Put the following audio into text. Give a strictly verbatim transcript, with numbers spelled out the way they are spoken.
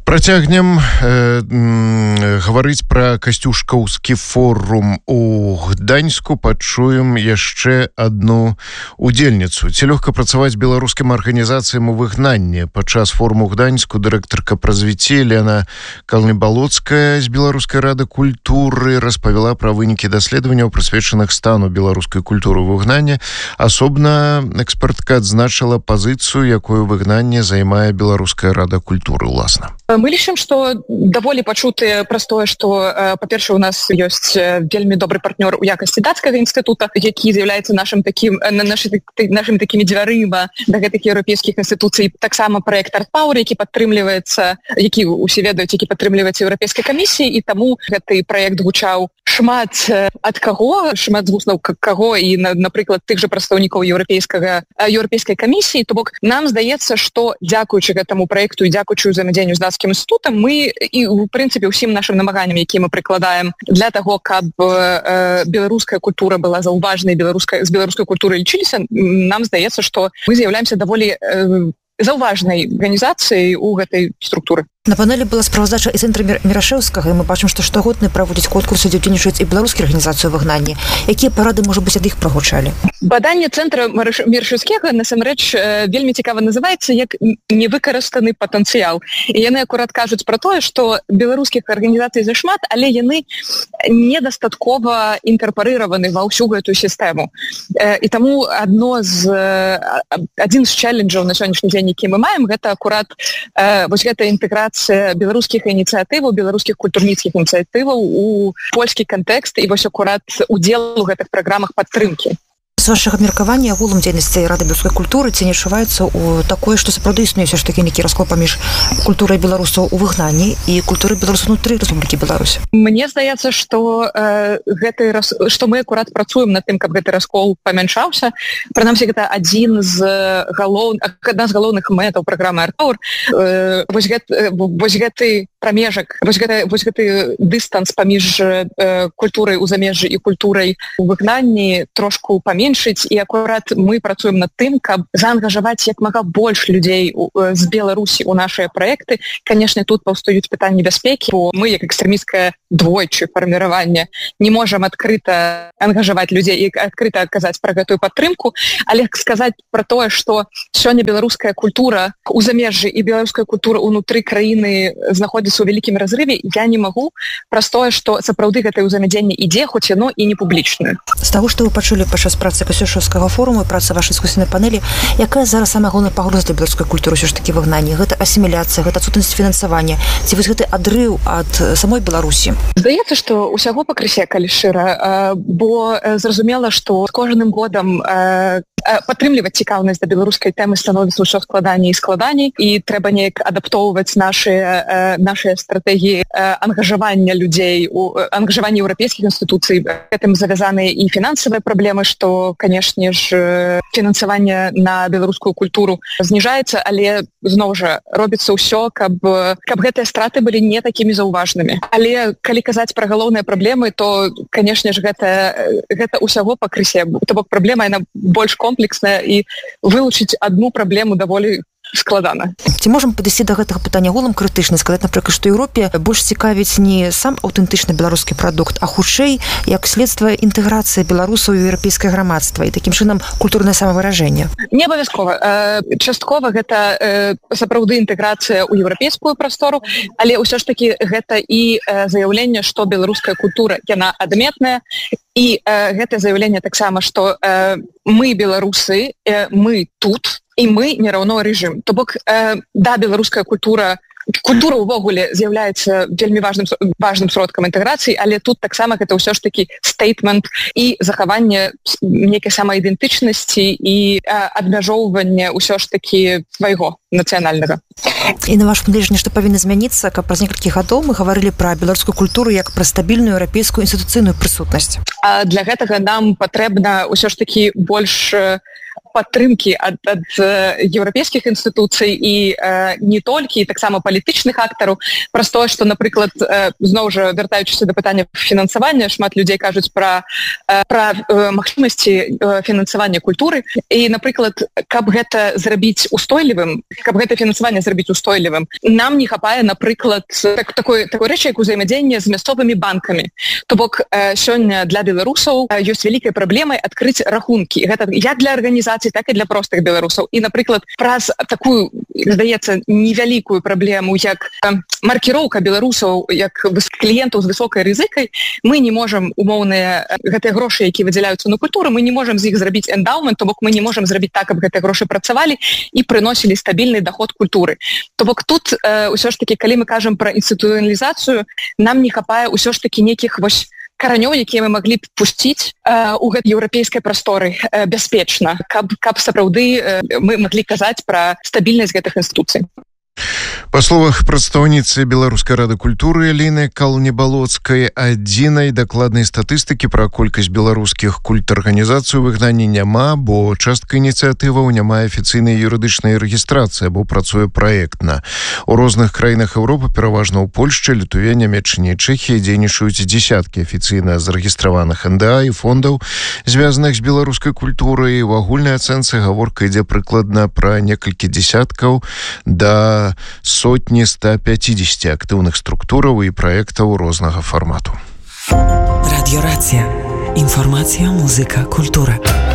Працягнем э, гаварыць пра касцюшкаўскі форум у Гданьску, пачуем яшчэ адну удзельніцу. Ці лёгка працаваць беларускім арганізацыям у выгнанні? Падчас форуму Гданьску дырэктарка па развіцці Лена Калныбалоцкая з Беларускай рады культуры распавяла пра вынікі даследаванняў, прысвечаных стану беларускай культуры ў выгнанні. Асобна экспертка адзначыла пазіцыю, якую выгнанне займае Беларуская рада культуры ўласна. Мы лічым, што даволі пачутыя праз тое, што, па-першае, у нас ёсць вельмі добры партнёр у якасці дацкага інстытута, які з'яўляецца нашым такім, нашым такімі дзвярыма да гэтых еўрапейскіх інстытуцый. Таксама праект Art-Power, які падтрымліваецца, які усе ведаюць, які падтрымліваецца Еўрапейскай камісіяй, і таму гэты праект гучаў шмат ад каго, шмат з вуснаў каго, і, напрыклад, тых жа прадстаўнікоў еўрапейскага еўрапейскай камісіі. То бок нам здаецца, што дзякуючы гэтаму праекту і дзякуючы ўзаемадзеянню з дацкім інстытутам мы і, у прынцыпе, ўсім нашым намаганням, які мы прыкладаем для таго, каб э, беларуская культура была заўважнай, беларускай, з беларускай культурай лічыліся, нам здаецца, што мы з'яўляемся даволі э, заўважнай арганізацыяй у гэтай структуры. На панелі была справаздача і цэнтра Мірашэўскага, і мы бачым, што штогодны праводзяць конкурсы, дзе ўдзельнічаюць і беларускія арганізацыі выгнанні. Якія парады, можа быць, ад іх прагучалі? Баданне цэнтра Мірашэўскага, насамрэч, вельмі цікава называецца як невыкарыстаны патэнцыял. І яны акурат кажуць пра тое, што беларускіх арганізацый зашмат, але яны недастаткова інкарпарыраваны ва ўсю гэтую сістэму. І таму адно з адзін з чэлленджаў на сённяшні дзень, які мы маем, гэта акурат вось гэта інтэграцыя беларускіх ініцыятываў, беларускіх культурніцкіх ініцыятываў у польскі кантэкст і вось акурат удзел у гэтых праграмах падтрымкі. З вашага меркавання агулам дзейнасці Рады беларускай культуры ці не адчуваецца ў такое, што сапраўды існуе ўсё ж такі нейкі раскол паміж культурай беларусаў у выгнанні і культурай беларусаў унутры Рэспублікі Беларусь? Мне здаецца, што э, гэты рас... што мы акурат працуем над тым, каб гэты раскол памяншаўся. Прынамсі, гэта адзін з галоў... адна з галоўных мэтаў праграмы Art-Power. Э, вось, гэт... вось гэты прамежак, вось гэты, вось гэты дыстанс паміж э, культурай у замежжы і культурай у выгнанні трошку паменш. І акурат мы працуем над тым, каб заангажаваць як мага больш людзей з Беларусі ў нашыя праекты. Канешне, тут паўстаюць пытанні бяспекі, бо мы, як экстрэмісцкае двойчы фарміраванне, не можам адкрыта ангажаваць людзей і адкрыта казаць пра гэтую падтрымку, але сказаць пра тое, што сёння беларуская культура у замежжы і беларуская культура ўнутры краіны знаходзіцца ў вялікім разрыве, я не магу, праз тое, што сапраўды гэтае ўзаемадзеянне ідзе, хоць яно і не публічнае. З таго, што вы пачулі падчас працы Касцюшкаўскага форуму і праца вашай дыскусійнай панелі, якая зараз самая галоўная пагроза для беларускай культуры ўсё ж такі выгнанні? Гэта асіміляцыя, гэта адсутнасць фінансавання, ці вось гэты адрыў ад самой Беларусі? Здаецца, што ўсяго пакрысе, калі шчыра, бо зразумела, што з кожным годам падтрымліваць цікаўнасць да беларускай тэмы становіцца ўсё складаней і складаней, і трэба неяк адаптоўваць нашыя нашыя стратэгіі ангажавання людзей, у ангажаванні еўрапейскіх інстытуцый. Гэтым завязаныя і фінансавыя праблемы, што, канешне ж, фінансаванне на беларускую культуру зніжаецца, але зноў жа робіцца ўсё, каб каб гэтыя страты былі не такімі заўважнымі. Але калі казаць пра галоўныя праблемы, то, канешне ж, гэта гэта ўсяго пакрысе. То бок праблема яна больш комплексная, і вылучыць адну праблему даволі складана. Ці можам падысці да гэтага пытання агулам крытычна, сказаць, напрыклад, што Еўропе больш цікавіць не сам аўтэнтычны беларускі прадукт, а хутчэй як следства інтэграцыі беларусаў у еўрапейскае грамадства і такім чынам культурнае самавыражэнне? Не абавязкова. Часткова гэта сапраўды інтэграцыя ў еўрапейскую прастору, але ўсё ж такі гэта і заяўленне, што беларуская культура яна адметная, і гэтае заяўленне таксама, што мы беларусы, мы тут, і мы не раўно рэжым. То бок, э, да, беларуская культура, культура ўвогуле з'яўляецца вельмі важным, важным сродкам інтэграцыі, але тут таксама гэта ўсё ж такі стейтмент і захаванне нейкай самаідэнтычнасці і э, адмяжоўванне ўсё ж такі свайго нацыянальнага. І на ваш погляд, нешта павінна змяніцца, каб праз некалькі гадоў мы гаварылі пра беларускую культуру як пра стабільную еўрапейскую інстытуцыйную прысутнасць? А для гэтага нам патрэбна ўсё ж такі больш падтрымкі ад, ад еўрапейскіх інстытуцый і э, не толькі, і таксама палітычных актараў, праз тое, што, напрыклад, э, зноў жа вяртаючыся да пытання фінансавання, шмат людзей кажуць пра, э, пра э, магчымасці э, фінансавання культуры. І, напрыклад, каб гэта зрабіць устойлівым, каб гэта фінансаванне зрабіць устойлівым, нам не хапае, напрыклад, так, такой, такой рэчы, як узаемадзеянне з мясцовымі банкамі. То бок, э, сёння для беларусаў э, ёсць вялікай праблемай адкрыць рахункі. Гэта як для арганізацый, так і для простых беларусаў. І, напрыклад, праз такую, здаецца, невялікую праблему, як э, маркіроўка беларусаў, як кліентаў з высокай рызыкай, мы не можам умоўныя гэтыя грошы, якія выдзяляюцца на культуру, мы не можам з іх зрабіць эндаумент, то бок мы не можам зрабіць так, каб гэтыя грошы працавалі і прыносілі стабільны даход культуры. То бок тут э, ўсё ж такі, калі мы кажам пра інстытуцыяналізацыю, нам не хапае ўсё ж такі нейкіх вось каранёў, якія мы маглі б пусціць э, у гэтай еўрапейскай прасторы э, бяспечна, каб, каб сапраўды э, мы маглі казаць пра стабільнасць гэтых інстытуцый. Па словах прадстаўніцы Беларускай рады культуры Ліны Калнебалоцкай, адзінай дакладнай статыстыкі пра колькасць беларускіх культарганізацый у выгнанні няма, бо частка ініцыятываў не мае афіцыйнай юрыдычнай рэгістрацыі або працуе праектна. У розных краінах Еўропы, пераважна ў Польшчы, Літве, Нямецчыне і Чэхіі, дзейнічаюць дзесяткі афіцыйна зарэгістраваных эн дэ а і фондаў, звязаных з беларускай культурай. У агульнай ацэнцы гаворка ідзе прыкладна пра некалькі дзесяткаў да сотні ста пяцідзесяці актыўных структураў і праектаў рознага фармату. Радіорацыя. Інфармацыя, музыка, культура.